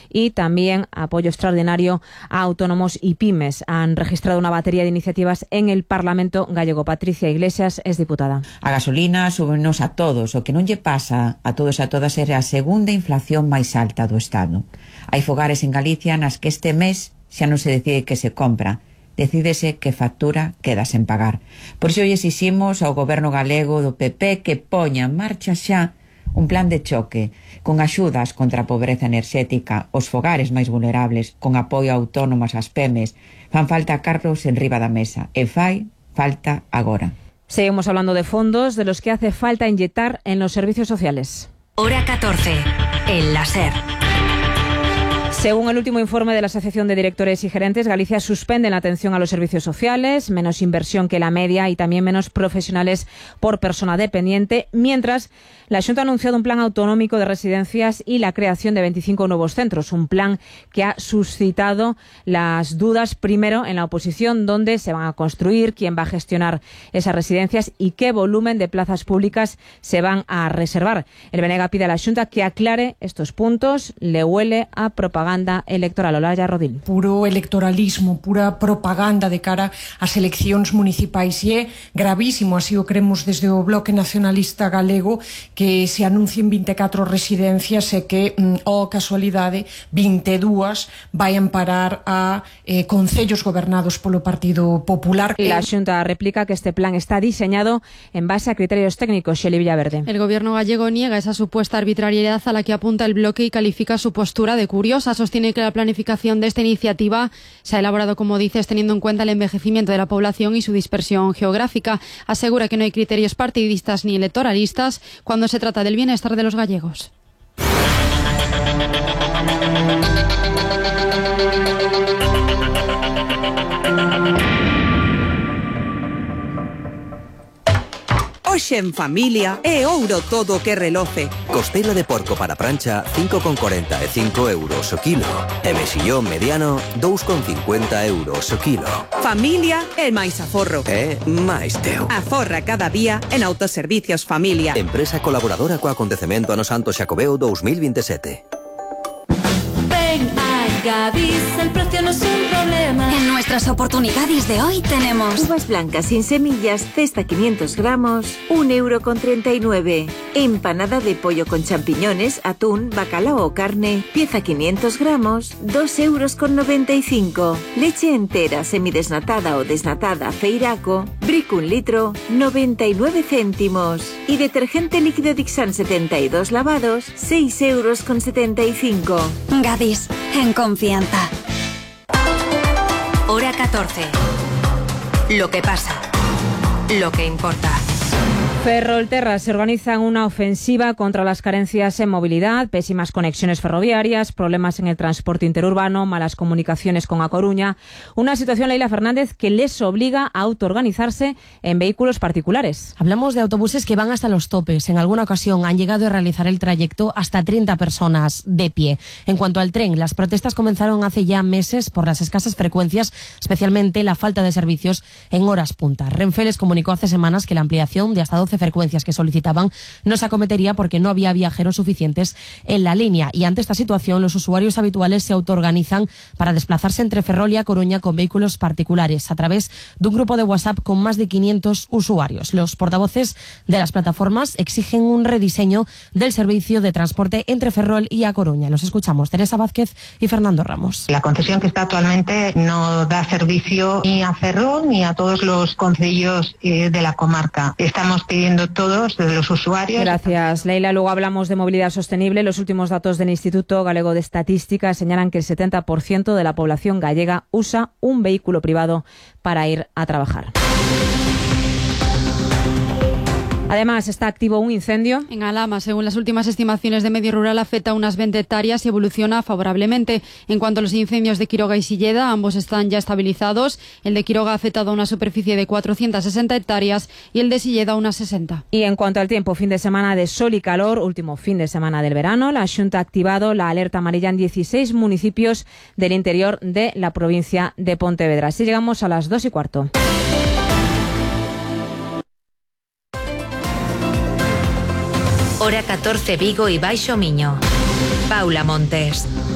y también apoyo extraordinario a autónomos y pymes. Han registrado una batería de iniciativas en el Parlamento gallego. Patricia Iglesias es diputada. A gasolina súbenos a todos. O que non lle pasa a todos e a todas é a segunda inflación máis alta do Estado. Hai fogares en Galicia nas que este mes xa non se decide que se compra, decídese que factura queda sen pagar. Por iso hoxe exiximos ao goberno galego do PP que poña en marcha xa un plan de choque con axudas contra a pobreza enerxética, os fogares máis vulnerables, con apoio a autónomas, ás PEMES. Fan falta carros en riba da mesa e fai falta agora. Seguimos hablando de fondos de los que hace falta inyectar en los servicios sociales. Hora 14, el láser. Según el último informe de la Asociación de Directores y Gerentes, Galicia suspende la atención a los servicios sociales, menos inversión que la media y también menos profesionales por persona dependiente, mientras la Xunta ha anunciado un plan autonómico de residencias y la creación de 25 nuevos centros, un plan que ha suscitado las dudas primero en la oposición, dónde se van a construir, quién va a gestionar esas residencias y qué volumen de plazas públicas se van a reservar. El Benega pide a la Xunta que aclare estos puntos, le huele a propaganda electoral. Olaya Rodil. Puro electoralismo, pura propaganda de cara ás eleccións municipais e é gravísimo, así o cremos desde o Bloque Nacionalista Galego, que se anuncien 24 residencias e que, casualidade, 22 vayan parar a concellos gobernados polo Partido Popular. La Xunta replica que este plan está diseñado en base a criterios técnicos. Xeli Villaverde. El gobierno gallego niega esa supuesta arbitrariedad a la que apunta el bloque y califica su postura de curiosa. Sostiene que la planificación de esta iniciativa se ha elaborado, como dices, teniendo en cuenta el envejecimiento de la población y su dispersión geográfica. Asegura que no hay criterios partidistas ni electoralistas cuando se trata del bienestar de los gallegos. Hoxe en familia é ouro todo o que reloce. Costela de porco para prancha 5,40 e 5 euros o kilo. E mexillón mediano 2,50 euros o kilo. Familia é máis aforro. É máis teu. Aforra cada día en Autoservicios Familia. Empresa colaboradora co acontecemento Ano Santo Xacobeo 2027. Ven a Gadis, el precio no es un problema. En nuestras oportunidades de hoy tenemos uvas blancas sin semillas, cesta 500 gramos, 1,39 €. Empanada de pollo con champiñones, atún, bacalao o carne, pieza 500 gramos, 2,95 €. Leche entera, semidesnatada o desnatada, Feiraco, Brick 1 litro, 99 céntimos. Y detergente líquido Dixan 72 lavados, 6,75 €. Gadis, en confianza. Hora 14. Lo que pasa. Lo que importa. Ferrolterra se organiza en una ofensiva contra las carencias en movilidad, pésimas conexiones ferroviarias, problemas en el transporte interurbano, malas comunicaciones con A Coruña. Una situación, Leila Fernández, que les obliga a autoorganizarse en vehículos particulares. Hablamos de autobuses que van hasta los topes. En alguna ocasión han llegado a realizar el trayecto hasta 30 personas de pie. En cuanto al tren, las protestas comenzaron hace ya meses por las escasas frecuencias, especialmente la falta de servicios en horas punta. Renfe les comunicó hace semanas que la ampliación de hasta 12 frecuencias que solicitaban no se acometería porque no había viajeros suficientes en la línea. Y ante esta situación, los usuarios habituales se autoorganizan para desplazarse entre Ferrol y A Coruña con vehículos particulares a través de un grupo de WhatsApp con más de 500 usuarios. Los portavoces de las plataformas exigen un rediseño del servicio de transporte entre Ferrol y A Coruña. Los escuchamos, Teresa Vázquez y Fernando Ramos. La concesión que está actualmente no da servicio ni a Ferrol ni a todos los concellos de la comarca. Estamos pidiendo todos, de los usuarios. Gracias, Leila. Luego hablamos de movilidad sostenible. Los últimos datos del Instituto Galego de Estadística señalan que el 70% de la población gallega usa un vehículo privado para ir a trabajar. Además, está activo un incendio. En Alhama, según las últimas estimaciones de Medio Rural, afecta a unas 20 hectáreas y evoluciona favorablemente. En cuanto a los incendios de Quiroga y Silleda, ambos están ya estabilizados. El de Quiroga ha afectado a una superficie de 460 hectáreas y el de Silleda unas 60. Y en cuanto al tiempo, fin de semana de sol y calor, último fin de semana del verano, la Xunta ha activado la alerta amarilla en 16 municipios del interior de la provincia de Pontevedra. Así llegamos a las 2:15. Hora 14, Vigo y Baixo Miño. Paula Montes.